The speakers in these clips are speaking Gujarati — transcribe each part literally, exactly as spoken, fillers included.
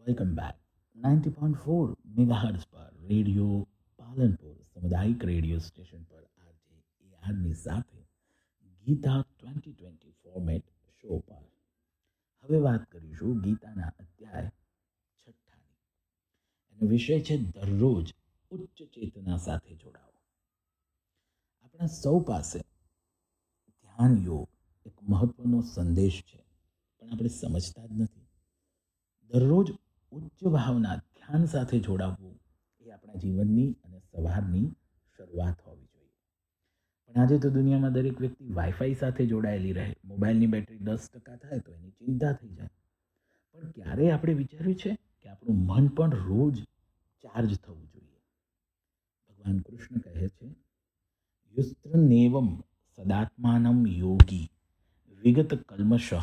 Welcome back. Ninety point four megahertz पर રેડિયો પાલનપુર સામુદાયિક રેડિયો સ્ટેશન પર આજે એ આરની સાથે Gita twenty twenty format show પર હવે વાત કરીશું ગીતાના અધ્યાય છઠ્ઠાની. એનો વિષય છે દરરોજ ઉચ્ચ ચેતના સાથે જોડાવો. આપણા સૌ પાસે ધ્યાન યોગ એક મહત્વનો સંદેશ છે, પણ આપણે સમજતા જ નથી. દરરોજ ઉચ્ચ ભાવના ધ્યાન સાથે જોડાવવું એ આપણા જીવનની અને સવારની શરૂઆત હોવી જોઈએ. પણ આજે તો દુનિયામાં દરેક વ્યક્તિ વાઈફાઈ સાથે જોડાયેલી રહે. મોબાઈલની બેટરી દસ ટકા થાય તો એની ચિંતા થઈ જાય. પણ ક્યારેય આપણે વિચાર્યું છે કે આપણું મન પણ રોજ ચાર્જ થવું જોઈએ? ભગવાન કૃષ્ણ કહે છે, યુસ્ત્ર નેવમ સદાત્માનમ યોગી વિગત કલ્મશઃ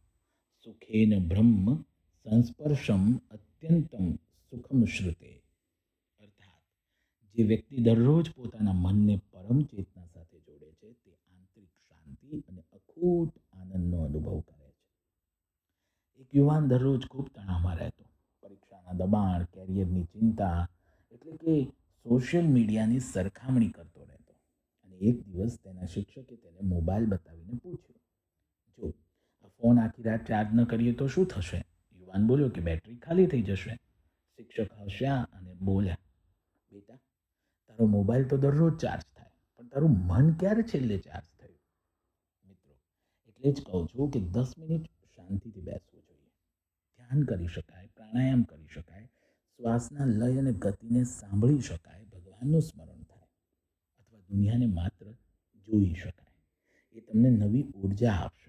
સુખેન બ્રહ્મ સંસ્પર્શમ અત્યંતમ સુખમ શ્રુતે. અર્થાત જે વ્યક્તિ દરરોજ પોતાના મનને પરમ ચેતના સાથે જોડે છે તે આંતરિક શાંતિ અને અખૂટ આનંદનો અનુભવ કરે છે. એક યુવાન દરરોજ ખૂબ તણાવમાં રહેતો. પરીક્ષાના દબાણ, કેરિયરની ચિંતા, એટલે કે સોશિયલ મીડિયાની સરખામણી કરતો રહેતો. અને એક દિવસ તેના શિક્ષકે તેને મોબાઈલ બતાવીને પૂછ્યું, જો આ ફોન આખી રાત ચાર્જ ન કરીએ તો શું થશે? યુવાન બોલ્યો કે બેટરી ખાલી થઈ જશે. શિક્ષક હસ્યા અને બોલ્યા, બેટા, તારો મોબાઈલ તો દરરોજ ચાર્જ થાય, પણ તારું મન ક્યારે છેલ્લે ચાર્જ થયું? મિત્રો, એટલે જ કહું છું કે દસ મિનિટ શાંતિથી બેસવું જોઈએ. ધ્યાન કરી શકાય, પ્રાણાયામ કરી શકાય, શ્વાસના લય અને ગતિને સાંભળી શકાય, ભગવાનનું સ્મરણ થાય, અથવા દુનિયાને માત્ર જોઈ શકાય. એ તમને નવી ઉર્જા આપશે.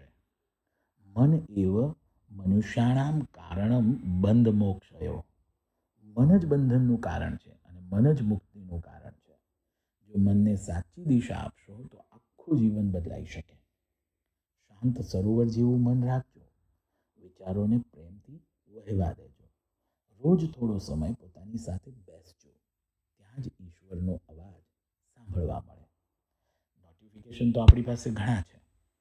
મન એવ મનુષ્યાણામ કારણમ બંધ મોક્ષયો. મન જ બંધનનું કારણ છે અને મન જ મુક્તિનું કારણ છે. જો મનને સાચી દિશા આપશો તો આખું જીવન બદલાઈ શકે. શાંત સરોવર જેવું મન રાખજો. વિચારોને પ્રેમથી વહેવા દેજો. રોજ થોડો સમય પોતાની સાથે બેસજો. ત્યાં જ ઈશ્વરનો અવાજ સાંભળવા મળે. નોટિફિકેશન તો આપણી પાસે ઘણા છે,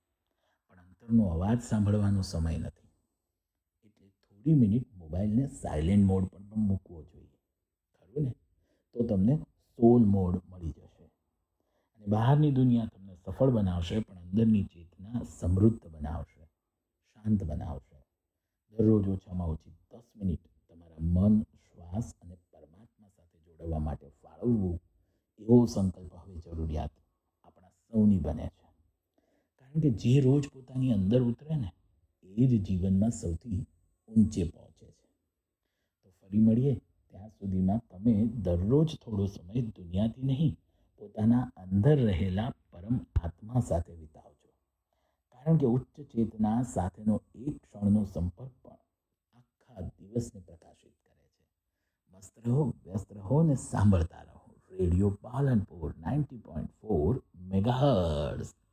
પણ અંતરનો અવાજ સાંભળવાનો સમય નથી. એટલે થોડી મિનિટ મોબાઈલને સાયલેન્ટ મોડ પર પણ મૂકવો જોઈએ. ખરું ને? તો તમને સોલ મોડ મળી જશે. અને બહારની દુનિયા તમને સફળ બનાવશે, પણ અંદરની ચેતના સમૃદ્ધ બનાવશે, શાંત બનાવશે. દરરોજ ઓછામાં ઓછી દસ મિનિટ તમારા મન, શ્વાસ અને પરમાત્મા સાથે જોડવા માટે ફાળવવું, એવો સંકલ્પ હવે જરૂરિયાત આપણા સૌની બને છે. કારણ કે જે રોજ પોતાની અંદર ઉતરે ને એ જ જીવનમાં સૌથી ઊંચે પહોંચે છે. તો ફરી મળીએ. ત્યાં સુધીમાં તમે દરરોજ થોડો સમય દુનિયાથી નહીં, પોતાના અંદર રહેલા પરમ આત્મા સાથે વિતાવજો. કારણ કે ઉચ્ચ ચેતના સાથેનો એક ક્ષણનો સંપર્ક પણ આખા દિવસને પ્રકાશિત કરે છે. મસ્ત રહો, વ્યસ્ત રહો ને સાંભળતા રહો. Radio Palanpur ninety point four megahertz.